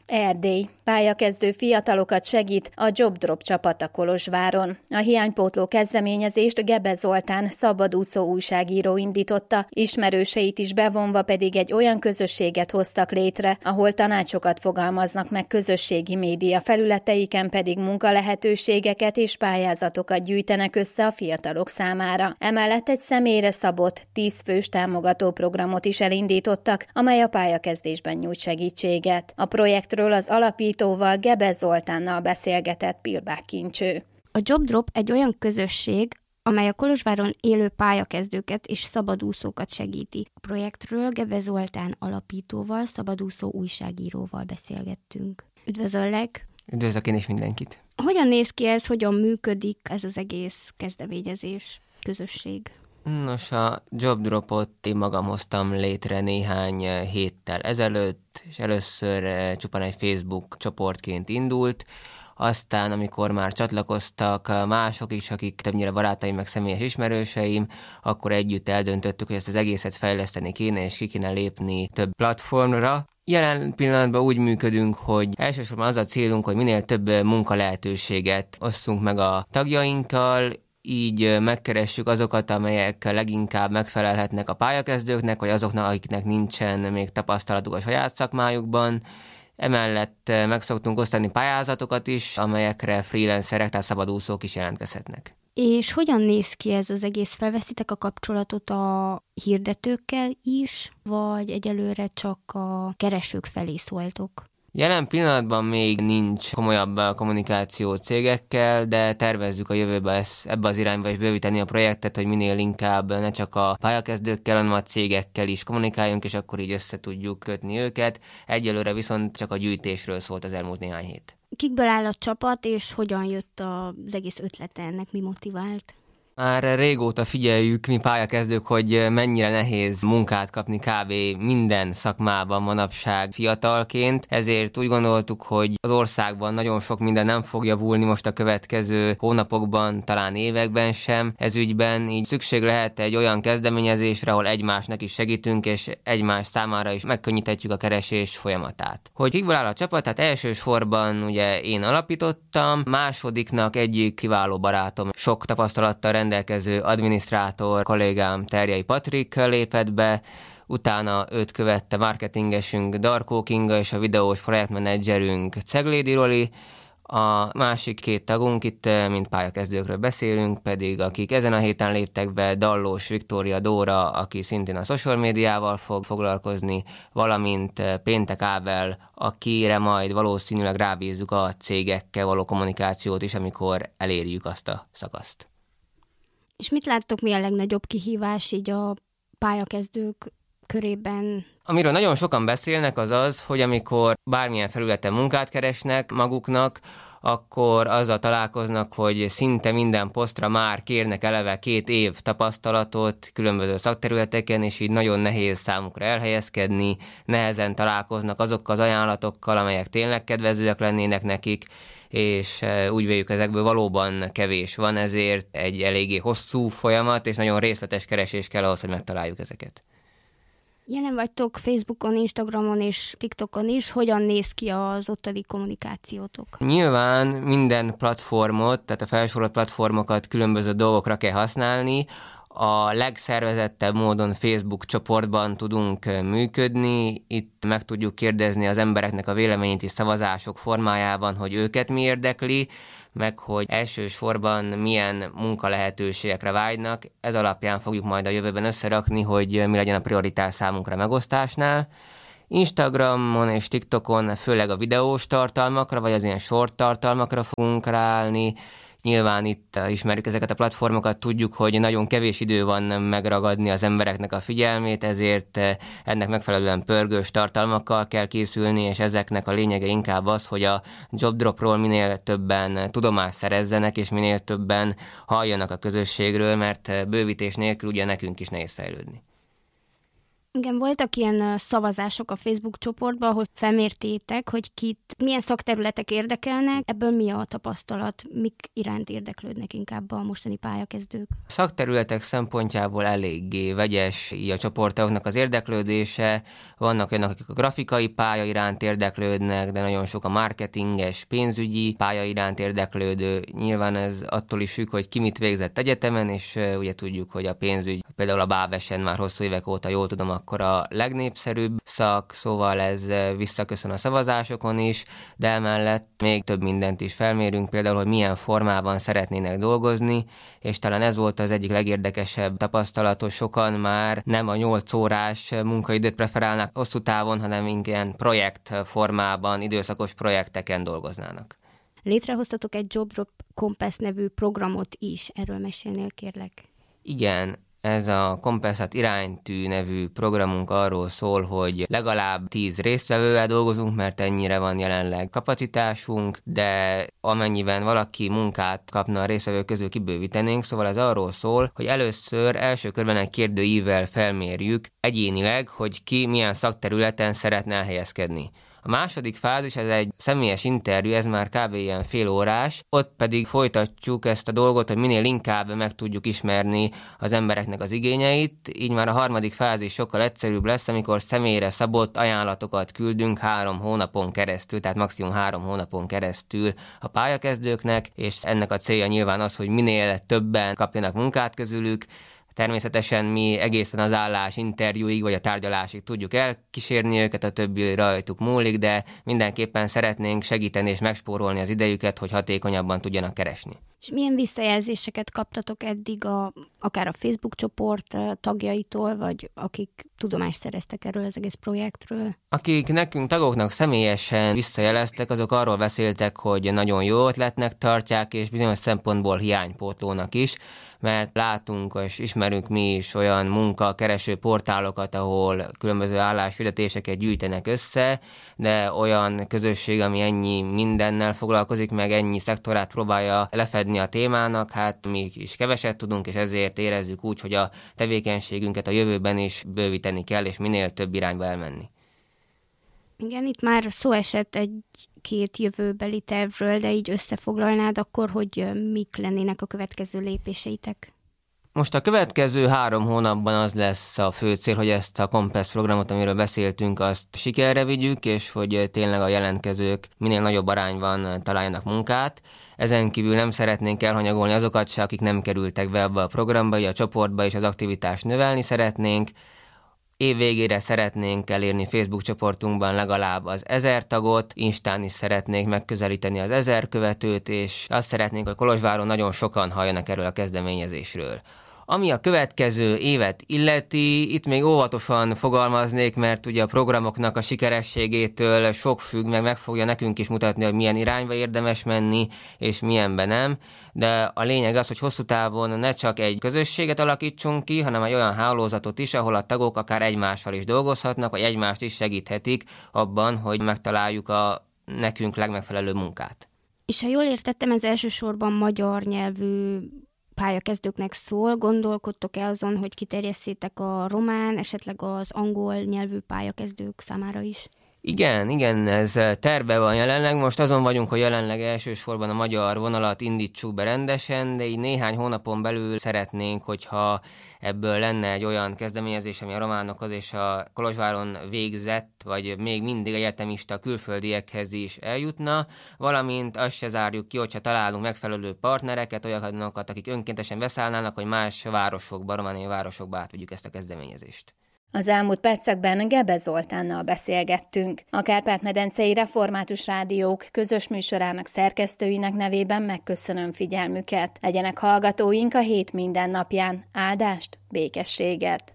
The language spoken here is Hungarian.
Erdély. Pályakezdő fiatalokat segít a JobDrop csapat a Kolozsváron. A hiánypótló kezdeményezést Gebe Zoltán szabadúszó újságíró indította, ismerőseit is bevonva pedig egy olyan közösséget hoztak létre, ahol tanácsokat fogalmaznak meg közösségi média felületeiken, pedig munkalehetőségeket és pályázatokat gyűjtenek össze a fiatalok számára. Emellett egy személyre szabott 10 fős támogató programot is elindítottak, amely a pályakezdésben nyújt segítséget. A projektről az alapítóval, Gebe Zoltánnal beszélgetett Pilbák Kincső. A JobDrop egy olyan közösség, amely a Kolozsváron élő pályakezdőket és szabadúszókat segíti. A projektről Gebe Zoltán alapítóval, szabadúszó újságíróval beszélgettünk. Üdvözöllek! Üdvözlök én is mindenkit! Hogyan néz ki ez, hogyan működik ez az egész kezdeményezés, közösség? Nos, a JobDropot én magam hoztam létre néhány héttel ezelőtt, és először csupán egy Facebook csoportként indult, aztán, amikor már csatlakoztak mások is, akik többnyire barátaim, meg személyes ismerőseim, akkor együtt eldöntöttük, hogy ezt az egészet fejleszteni kéne, és ki kéne lépni több platformra. Jelen pillanatban úgy működünk, hogy elsősorban az a célunk, hogy minél több munkalehetőséget osszunk meg a tagjainkkal, így megkeressük azokat, amelyek leginkább megfelelhetnek a pályakezdőknek, vagy azoknak, akiknek nincsen még tapasztalatuk a saját szakmájukban. Emellett meg szoktunk osztani pályázatokat is, amelyekre freelancerek, tehát szabadúszók is jelentkezhetnek. És hogyan néz ki ez az egész? Felveszitek a kapcsolatot a hirdetőkkel is, vagy egyelőre csak a keresők felé szóltok? Jelen pillanatban még nincs komolyabb kommunikáció cégekkel, de tervezzük a jövőben ebbe az irányba is bővíteni a projektet, hogy minél inkább ne csak a pályakezdőkkel, hanem a cégekkel is kommunikáljunk, és akkor így össze tudjuk kötni őket. Egyelőre viszont csak a gyűjtésről szólt az elmúlt néhány hét. Kikből áll a csapat, és hogyan jött az egész ötlete ennek, mi motivált? Már régóta figyeljük mi pályakezdők, hogy mennyire nehéz munkát kapni kb. Minden szakmában manapság fiatalként, ezért úgy gondoltuk, hogy az országban nagyon sok minden nem fog javulni most a következő hónapokban, talán években sem ez ügyben, így szükség lehet egy olyan kezdeményezésre, ahol egymásnak is segítünk, és egymás számára is megkönnyíthetjük a keresés folyamatát. Hogy kikből áll a csapat, tehát elsősorban ugye én alapítottam, másodiknak egyik kiváló barátom, sok tapasztalattal rendelkező adminisztrátor kollégám Terjei Patrik lépett be, utána őt követte marketingesünk Darkó Kinga és a videós projektmenedzserünk Ceglédi Roli. A másik két tagunk, itt mint pályakezdőkről beszélünk, pedig akik ezen a héten léptek be, Dallós Viktória Dóra, aki szintén a social médiával fog foglalkozni, valamint Péntek Ábel, akire majd valószínűleg rábízzuk a cégekkel való kommunikációt is, amikor elérjük azt a szakaszt. És mit láttok, mi a legnagyobb kihívás így a pályakezdők körében? Amiről nagyon sokan beszélnek, az az, hogy amikor bármilyen felületen munkát keresnek maguknak, akkor azzal találkoznak, hogy szinte minden posztra már kérnek eleve 2 év tapasztalatot különböző szakterületeken, és így nagyon nehéz számukra elhelyezkedni, nehezen találkoznak azokkal az ajánlatokkal, amelyek tényleg kedvezőek lennének nekik, és úgy véljük, ezekből valóban kevés van, ezért egy eléggé hosszú folyamat, és nagyon részletes keresés kell ahhoz, hogy megtaláljuk ezeket. Jelen vagytok Facebookon, Instagramon és TikTokon is. Hogyan néz ki az ottani kommunikációtok? Nyilván minden platformot, tehát a felsorolt platformokat különböző dolgokra kell használni. A legszervezettebb módon Facebook csoportban tudunk működni. Itt meg tudjuk kérdezni az embereknek a véleményét is szavazások formájában, hogy őket mi érdekli, meg hogy elsősorban milyen munkalehetőségekre vágynak. Ez alapján fogjuk majd a jövőben összerakni, hogy mi legyen a prioritás számunkra megosztásnál. Instagramon és TikTokon főleg a videós tartalmakra, vagy az ilyen short tartalmakra fogunk ráállni. Nyilván itt ismerjük ezeket a platformokat, tudjuk, hogy nagyon kevés idő van megragadni az embereknek a figyelmét, ezért ennek megfelelően pörgős tartalmakkal kell készülni, és ezeknek a lényege inkább az, hogy a JobDropról minél többen tudomást szerezzenek, és minél többen halljanak a közösségről, mert bővítés nélkül ugye nekünk is nehéz fejlődni. Igen, voltak ilyen szavazások a Facebook csoportban, ahol felmértétek, hogy milyen szakterületek érdekelnek, ebből mi a tapasztalat, mik iránt érdeklődnek inkább a mostani pályakezdők? A szakterületek szempontjából eléggé vegyes a csoportoknak az érdeklődése, vannak olyanok, akik a grafikai pálya iránt érdeklődnek, de nagyon sok a marketinges, pénzügyi pálya iránt érdeklődő. Nyilván ez attól is függ, hogy ki mit végzett egyetemen, és ugye tudjuk, hogy a pénzügy, például a Bávesen már hosszú évek óta, jól tudom, akkor a legnépszerűbb szak, szóval ez visszaköszön a szavazásokon is, de emellett még több mindent is felmérünk, például, hogy milyen formában szeretnének dolgozni, és talán ez volt az egyik legérdekesebb tapasztalat, hogy sokan már nem a 8 órás munkaidőt preferálnak hosszú távon, hanem ilyen projekt formában, időszakos projekteken dolgoznának. Létrehoztatok egy JobDrop Compass nevű programot is, erről mesélnél, kérlek. Igen, ez a Compass iránytű nevű programunk arról szól, hogy legalább 10 résztvevővel dolgozunk, mert ennyire van jelenleg kapacitásunk, de amennyiben valaki munkát kapna a résztvevők közül, kibővítenénk, szóval ez arról szól, hogy először első körben egy kérdőívvel felmérjük egyénileg, hogy ki milyen szakterületen szeretne elhelyezkedni. A második fázis, ez egy személyes interjú, ez már kb. Ilyen fél órás, ott pedig folytatjuk ezt a dolgot, hogy minél inkább meg tudjuk ismerni az embereknek az igényeit, így már a harmadik fázis sokkal egyszerűbb lesz, amikor személyre szabott ajánlatokat küldünk 3 hónapon keresztül, tehát maximum 3 hónapon keresztül a pályakezdőknek, és ennek a célja nyilván az, hogy minél többen kapjanak munkát közülük. Természetesen mi egészen az állás interjúig vagy a tárgyalásig tudjuk elkísérni őket, a többi rajtuk múlik, de mindenképpen szeretnénk segíteni és megspórolni az idejüket, hogy hatékonyabban tudjanak keresni. És milyen visszajelzéseket kaptatok eddig akár a Facebook csoport tagjaitól, vagy akik tudomást szereztek erről az egész projektről? Akik nekünk tagoknak személyesen visszajeleztek, azok arról beszéltek, hogy nagyon jó ötletnek tartják, és bizonyos szempontból hiánypótlónak is, mert látunk és ismerünk mi is olyan munkakereső portálokat, ahol különböző álláshirdetéseket gyűjtenek össze, de olyan közösség, ami ennyi mindennel foglalkozik, meg ennyi szektorát próbálja lefedni a témának, hát mi is keveset tudunk, és ezért érezzük úgy, hogy a tevékenységünket a jövőben is bővíteni kell, és minél több irányba elmenni. Igen, itt már szó esett egy-két jövőbeli tervről, de így összefoglalnád akkor, hogy mik lennének a következő lépéseitek? Most a következő 3 hónapban az lesz a fő cél, hogy ezt a Compass programot, amiről beszéltünk, azt sikerre vigyük, és hogy tényleg a jelentkezők minél nagyobb arányban találjanak munkát. Ezen kívül nem szeretnénk elhanyagolni azokat se, akik nem kerültek be abba a programba, a csoportba, és az aktivitást növelni szeretnénk. Év végére szeretnénk elérni Facebook csoportunkban legalább az 1000 tagot, Instán is szeretnénk megközelíteni az 1000 követőt, és azt szeretnénk, hogy Kolozsváron nagyon sokan halljanak erről a kezdeményezésről. Ami a következő évet illeti, itt még óvatosan fogalmaznék, mert ugye a programoknak a sikerességétől sok függ, meg fogja nekünk is mutatni, hogy milyen irányba érdemes menni, és milyenben nem. De a lényeg az, hogy hosszú távon ne csak egy közösséget alakítsunk ki, hanem egy olyan hálózatot is, ahol a tagok akár egymással is dolgozhatnak, vagy egymást is segíthetik abban, hogy megtaláljuk a nekünk legmegfelelőbb munkát. És ha jól értettem, ez elsősorban magyar nyelvű pályakezdőknek szól. Gondolkodtok-e azon, hogy kiterjesszétek a román, esetleg az angol nyelvű pályakezdők számára is? Igen, ez tervben van jelenleg. Most azon vagyunk, hogy jelenleg elsősorban a magyar vonalat indítsuk be rendesen, de így néhány hónapon belül szeretnénk, hogyha ebből lenne egy olyan kezdeményezés, ami a románokhoz és a Kolozsváron végzett, vagy még mindig egyetemista külföldiekhez is eljutna, valamint azt se zárjuk ki, hogyha találunk megfelelő partnereket, olyanokat, akik önkéntesen beszállnának, hogy más városokba, romániai városokba átvigyük ezt a kezdeményezést. Az elmúlt percekben Gebe Zoltánnal beszélgettünk. A Kárpát-medencei Református Rádiók közös műsorának szerkesztőinek nevében megköszönöm figyelmüket. Legyenek hallgatóink a hét minden napján. Áldást, békességet!